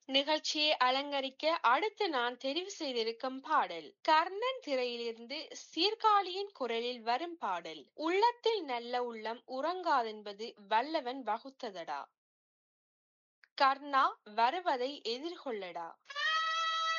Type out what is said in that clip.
நிகழ்ச்சியை அலங்கரிக்க அடுத்து நான் தெரிவு செய்திருக்கும் பாடல் கர்ணன் திரையிலிருந்து சீர்காழியின் குரலில் வரும் பாடல் உள்ளத்தில் நல்ல உள்ளம் உறங்காதென்பது வல்லவன் வகுத்ததடா. கர்ணா வருவதை எதிர்கொள்ளடா.